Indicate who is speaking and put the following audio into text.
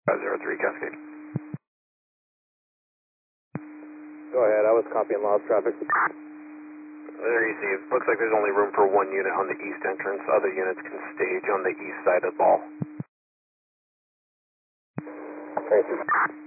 Speaker 1: 503 Cascade.
Speaker 2: Go ahead, I was copying lost traffic.
Speaker 1: There you see, it looks like there's only room for one unit on the east entrance. Other units can stage on the east side of the ball.
Speaker 2: Thank you.